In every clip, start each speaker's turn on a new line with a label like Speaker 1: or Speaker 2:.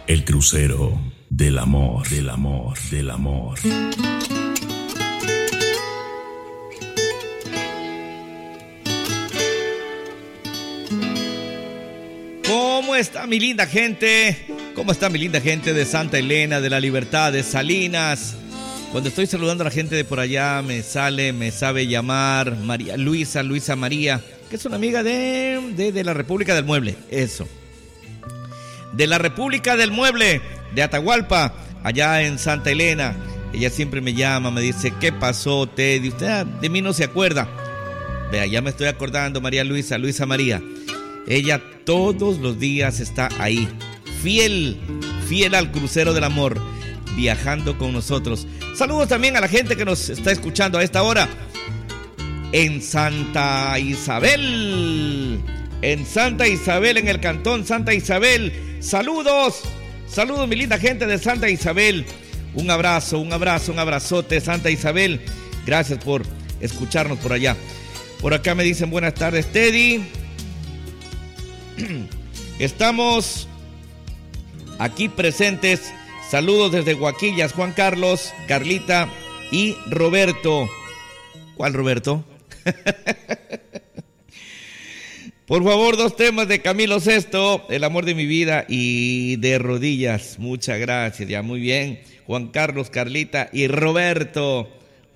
Speaker 1: El crucero del amor, del amor, del amor.
Speaker 2: ¿Cómo está mi linda gente? ¿Cómo está mi linda gente de Santa Elena, de la Libertad, de Salinas? Cuando estoy saludando a la gente de por allá, me sabe llamar María Luisa María, que es una amiga de la República del Mueble, eso. De la República del Mueble, de Atahualpa, allá en Santa Elena. Ella siempre me llama, me dice, ¿qué pasó, Teddy? Usted de mí no se acuerda. Vea, ya me estoy acordando, María Luisa María. Ella todos los días está ahí, fiel al crucero del amor, viajando con nosotros. Saludos también a la gente que nos está escuchando a esta hora en Santa Isabel. En Santa Isabel, en el cantón Santa Isabel. Saludos mi linda gente de Santa Isabel. Un abrazote, Santa Isabel. Gracias por escucharnos por allá. Por acá me dicen buenas tardes, Teddy. Estamos aquí presentes. Saludos desde Guaquillas, Juan Carlos, Carlita y Roberto. ¿Cuál Roberto? Por favor, 2 temas de Camilo Sesto, El amor de mi vida y De rodillas. Muchas gracias, ya muy bien. Juan Carlos, Carlita y Roberto.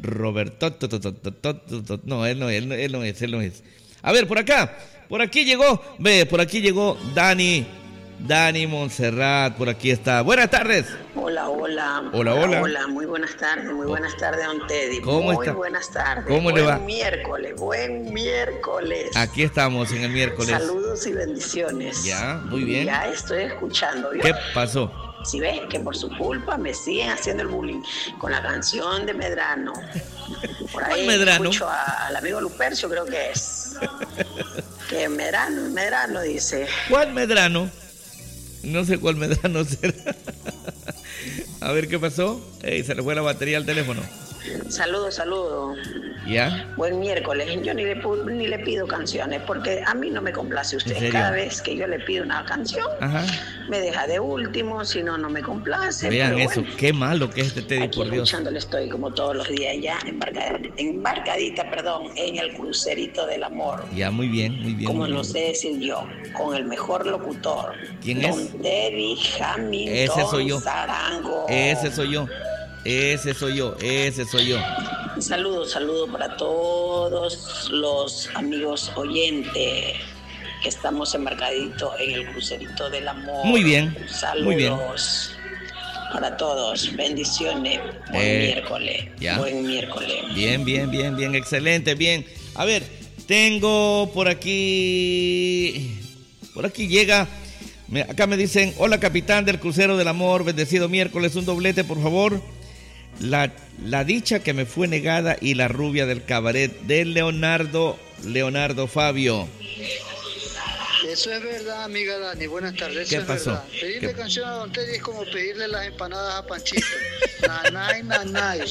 Speaker 2: No, él no es. A ver, por aquí llegó Dani Montserrat, por aquí está. Buenas tardes.
Speaker 3: Hola. Muy buenas tardes, don Teddy.
Speaker 2: ¿Cómo está?
Speaker 3: Muy buenas tardes.
Speaker 2: ¿Cómo le va?
Speaker 3: Buen miércoles.
Speaker 2: Aquí estamos en el miércoles.
Speaker 3: Saludos y bendiciones.
Speaker 2: Ya, muy bien.
Speaker 3: Ya estoy escuchando. ¿Vio?
Speaker 2: ¿Qué pasó?
Speaker 3: Si ves que por su culpa me siguen haciendo el bullying con la canción de Medrano. Por ahí
Speaker 2: Medrano?
Speaker 3: Escucho al amigo Lupercio, creo que es. Que Medrano dice.
Speaker 2: ¿Cuál Medrano? No sé cuál Medrano será. A ver qué pasó. Se le fue la batería al teléfono.
Speaker 3: Saludos.
Speaker 2: ¿Ya?
Speaker 3: Buen miércoles. Yo ni le pido canciones porque a mí no me complace usted. Cada vez que yo le pido una canción, ajá, me deja de último, si no me complace.
Speaker 2: Vean eso, bueno, qué malo que es este Teddy, por Dios.
Speaker 3: Escuchándole estoy como todos los días ya, embarcadita, en el crucerito del amor.
Speaker 2: Ya, muy bien.
Speaker 3: Como lo sé decir yo, con el mejor locutor.
Speaker 2: ¿Quién
Speaker 3: Don
Speaker 2: es?
Speaker 3: Teddy Hamilton.
Speaker 2: Ese soy yo.
Speaker 3: Zarango.
Speaker 2: Ese soy yo.
Speaker 3: Saludos para todos los amigos oyentes que estamos embarcaditos en el crucerito del amor.
Speaker 2: Muy bien.
Speaker 3: Saludos
Speaker 2: muy bien.
Speaker 3: Para todos. Bendiciones. Buen miércoles.
Speaker 2: ¿Ya?
Speaker 3: Buen miércoles.
Speaker 2: Bien. Excelente, bien. A ver, tengo por aquí llega. Acá me dicen, hola capitán del crucero del amor, bendecido miércoles, un doblete por favor. La dicha que me fue negada y la rubia del cabaret de Leonardo Fabio.
Speaker 4: Eso es verdad, amiga Dani, buenas tardes.
Speaker 2: ¿Qué
Speaker 4: eso
Speaker 2: pasó?
Speaker 4: Es verdad. Pedirle canción a don Teddy es como pedirle las empanadas a Panchito. Nanay.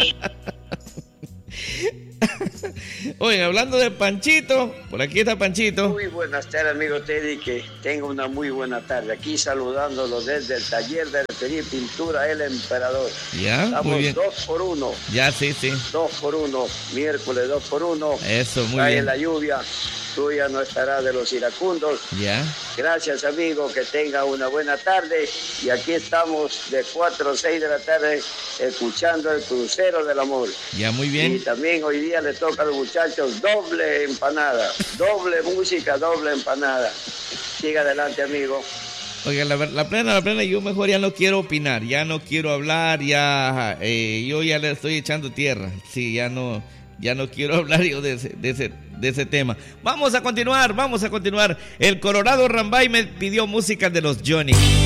Speaker 2: Oigan, hablando de Panchito, por aquí está Panchito.
Speaker 5: Muy buenas tardes, amigo Teddy, que tenga una muy buena tarde. Aquí saludándolo desde el taller de referir pintura El Emperador.
Speaker 2: Ya,
Speaker 5: estamos
Speaker 2: muy bien.
Speaker 5: 2 por 1.
Speaker 2: Ya, sí.
Speaker 5: 2 por 1, miércoles 2 por 1.
Speaker 2: Eso, muy
Speaker 5: cae
Speaker 2: bien.
Speaker 5: la lluvia, tuya no estará de los iracundos.
Speaker 2: Ya.
Speaker 5: Gracias, amigo, que tenga una buena tarde. Y aquí estamos de 4 a 6 de la tarde escuchando el crucero del amor.
Speaker 2: Ya, muy bien.
Speaker 5: Y también hoy día le toca a los muchachos doble empanada, doble música, doble empanada. Siga adelante, amigo.
Speaker 2: Oiga, la plena, yo mejor ya no quiero opinar, ya no quiero hablar, yo ya le estoy echando tierra. Sí, ya no quiero hablar yo de ese tema. Vamos a continuar. El Colorado Rambay me pidió música de los Johnny.